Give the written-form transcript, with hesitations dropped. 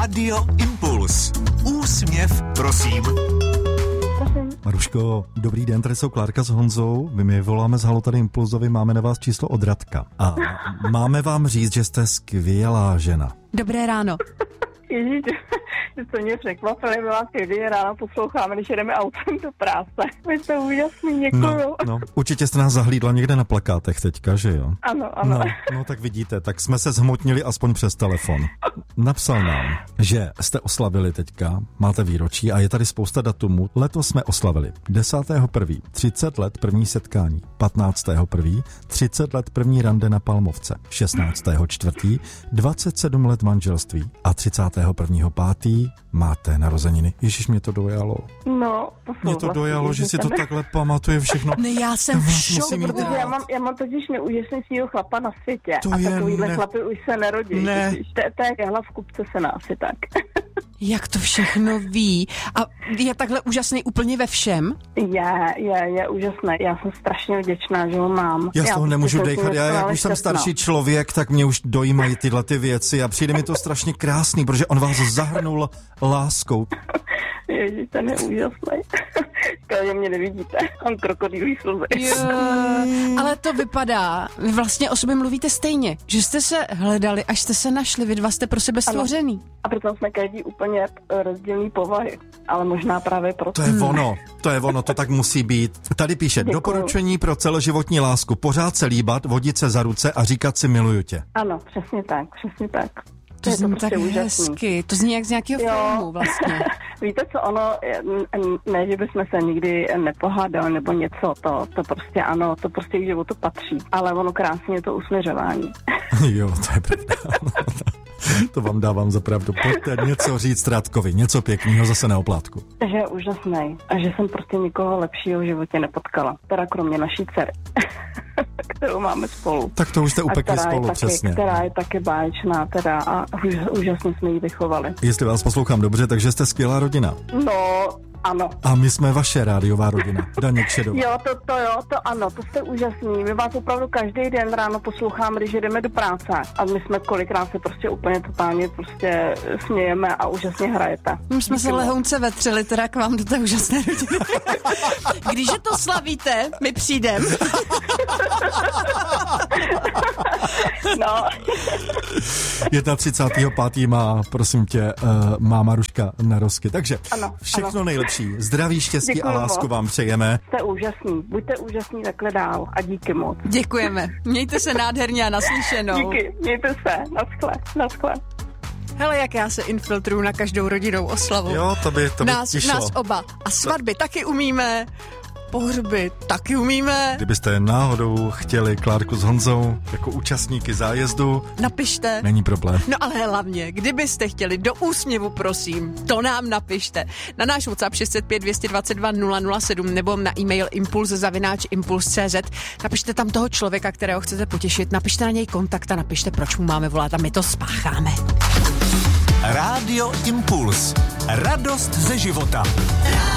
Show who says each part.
Speaker 1: Rádio Impuls. Úsměv, prosím.
Speaker 2: Maruško, dobrý den, tady jsou Klárka s Honzou. My voláme z Halo tady Impulzovi, máme na vás číslo od Radka. A máme vám říct, že jste skvělá žena.
Speaker 3: Dobré ráno.
Speaker 4: Ježíš, to mě překvapili, my vás každý ráno posloucháme, když jedeme autem do práce. Je to úžasný, děkuju.
Speaker 2: No, určitě jste nás zahlídla někde na plakátech teďka, že jo?
Speaker 4: Ano.
Speaker 2: No, tak vidíte, tak jsme se zhmotnili aspoň přes telefon. Napsal nám, že jste oslavili teďka, máte výročí a je tady spousta datumů. Letos jsme oslavili 10.1. 30 let první setkání, 15.1. 30 let první rande na Palmovce, 16.4. 27 let manželství a 31.5. máte narozeniny. Ježiš, mě to dojalo.
Speaker 4: No,
Speaker 2: Mě to dojalo, že si to takhle pamatuje všechno.
Speaker 3: Ne, já jsem v šoku.
Speaker 4: Já mám totiž neúžasnějšího chlapa na světě.
Speaker 2: To
Speaker 4: a
Speaker 2: je
Speaker 4: takovýhle chlapy už se nerodí.
Speaker 2: Ne.
Speaker 4: To je jehla v kupce se asi tak.
Speaker 3: Jak to všechno ví? A je takhle úžasný úplně ve všem?
Speaker 4: Je úžasné. Já jsem strašně vděčná, že ho mám.
Speaker 2: Já z toho nemůžu dejchat. Já jak už jsem
Speaker 4: šťastná.
Speaker 2: starší člověk, tak mě už dojímají tyhle ty věci a přijde mi to strašně krásný, protože on vás zahrnul láskou.
Speaker 4: Ježiš, ten je úžasný. Škoda, že mě nevidíte. Mám krokodýlí slzy.
Speaker 3: Ale to vypadá, vy vlastně o sobě mluvíte stejně, že jste se hledali, až jste se našli, vy dva jste pro sebe stvořený.
Speaker 4: A proto jsme každý úplně rozdílný povahy. Ale možná právě proto.
Speaker 2: To je ono, to tak musí být. Tady píše,
Speaker 4: Děkuju.
Speaker 2: doporučení pro celoživotní lásku, pořád se líbat, vodit se za ruce a říkat si miluju tě.
Speaker 4: Ano, přesně tak.
Speaker 3: To
Speaker 4: je
Speaker 3: zní
Speaker 4: prostě
Speaker 3: tak
Speaker 4: úžasný.
Speaker 3: hezky, to zní jak z nějakého filmu vlastně.
Speaker 4: Víte co, ono, ne, že bychom se nikdy nepohádali nebo něco, to prostě ano, to prostě k životu patří, ale ono krásně je to usměřování.
Speaker 2: Jo, to je pravda. To vám dávám za pravdu. Pojďte něco říct Radkovi, něco pěkného zase na oplátku.
Speaker 4: Že je úžasný a že jsem prostě nikoho lepšího v životě nepotkala, teda kromě naší dcery, kterou máme spolu.
Speaker 2: Tak to už jste upekli spolu, přesně.
Speaker 4: Která je taky báječná teda a úžasně jsme ji vychovali.
Speaker 2: Jestli vás poslouchám dobře, takže jste skvělá rodina.
Speaker 4: No, ano.
Speaker 2: A my jsme vaše rádiová rodina. Daněk Šedová.
Speaker 4: Jo, to ano, to jste úžasný. My vás opravdu každý den ráno posloucháme, když jdeme do práce. A my jsme kolikrát se prostě úplně totálně prostě smějeme a úžasně hrajete.
Speaker 3: My jsme se lehounce vetřeli teda k vám do té úžasné rodiny. Když je to slavíte, my přijdem.
Speaker 4: No.
Speaker 2: 31.5. má, prosím tě, má Maruška narozky. Takže
Speaker 4: Ano,
Speaker 2: všechno nejlepší. Zdraví, štěstí
Speaker 4: Děkuju
Speaker 2: a lásku
Speaker 4: moc.
Speaker 2: vám přejeme.
Speaker 4: Jste úžasný. Buďte úžasný takhle dál a díky moc.
Speaker 3: Děkujeme. Mějte se nádherně a naslyšenou.
Speaker 4: Díky, mějte se. Naschle.
Speaker 3: Hele, jak já se infiltruju na každou rodinnou oslavu.
Speaker 2: Jo, to by
Speaker 3: nás
Speaker 2: šlo.
Speaker 3: oba. A svatby taky umíme. Pohřby taky umíme.
Speaker 2: Kdybyste náhodou chtěli Klárku s Honzou jako účastníky zájezdu,
Speaker 3: Napište.
Speaker 2: není problém.
Speaker 3: No ale hlavně, kdybyste chtěli do úsměvu, prosím, to nám napište. Na náš WhatsApp 605 222 007 nebo na e-mail impuls@impuls.cz. Napište tam toho člověka, kterého chcete potěšit, napište na něj kontakt a napište, proč mu máme volat a my to spácháme.
Speaker 1: Rádio Impuls. Radost ze života.